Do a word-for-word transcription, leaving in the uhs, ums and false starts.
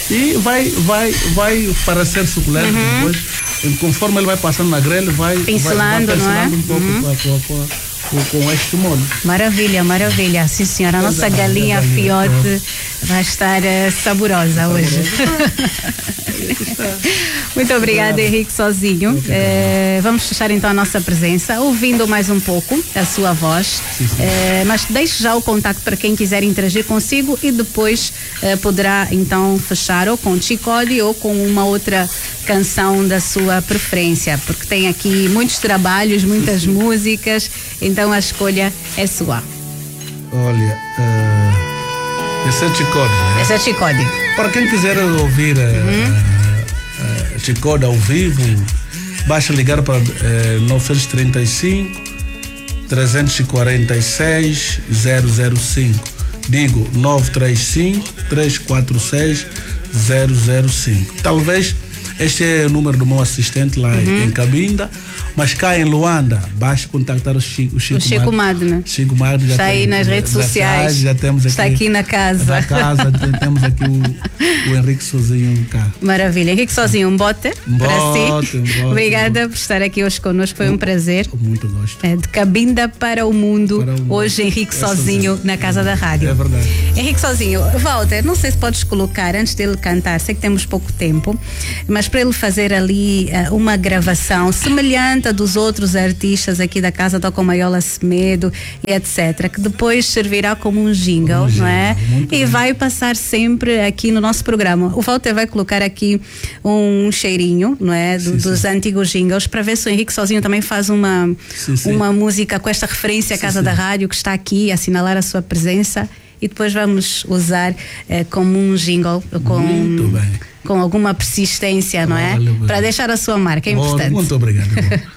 e vai, vai, vai para ser suculento uhum. depois. Conforme ele vai passando na grelha, vai pincelando, vai, vai pincelando não é? um pouco uhum. com, a, com, a, com, com este molho. Maravilha, maravilha. Sim, senhora. A nossa galinha fiote vai estar uh, saborosa hoje. Muito obrigada, Henrique Sozinho. É, vamos fechar então a nossa presença, ouvindo mais um pouco a sua voz. Sim, sim. É, mas deixe já o contacto para quem quiser interagir consigo e depois é, poderá então fechar ou com Chicode ou com uma outra canção da sua preferência, porque tem aqui muitos trabalhos, muitas sim, sim. músicas, então a escolha é sua. Olha, uh, esse é Chicode, né? Esse é Chicode. Para quem quiser ouvir uh, uhum. uh, Chicode ao vivo, basta ligar para uh, nove três cinco, três quatro seis, zero zero cinco. Digo nove três cinco, três quatro seis, zero zero cinco. Talvez este é o número do meu assistente lá uhum. em Cabinda, mas cá em Luanda, basta contactar o Chico, o Chico, o Chico Madne. Chico Madne. Está aí nas redes sociais. Já temos aqui, está aqui na casa. Na casa, temos aqui o, o Henrique Sozinho cá. Maravilha. Henrique Sozinho, um bote, um para bote, si. Um bote, Obrigada um bote. por estar aqui hoje connosco, foi um prazer. Muito gosto. É, de Cabinda para o mundo, para o mundo. Hoje Henrique é Sozinho é. na Casa da Rádio. É verdade. Henrique Sozinho, Walter, não sei se podes colocar, antes dele cantar, sei que temos pouco tempo, mas para ele fazer ali uh, uma gravação semelhante a dos outros artistas aqui da Casa do Comaiola Semedo e etcétera, que depois servirá como um jingle, um não é? Muito e bem. Vai passar sempre aqui no nosso programa. O Walter vai colocar aqui um cheirinho, não é? Do, sim, dos sim. antigos jingles, para ver se o Henrique Sozinho também faz uma, sim, sim. uma música com esta referência à Casa sim, da Rádio, que está aqui a assinalar a sua presença, e depois vamos usar eh, como um jingle com, com alguma persistência, não é? Para deixar a sua marca, é importante. Muito obrigado.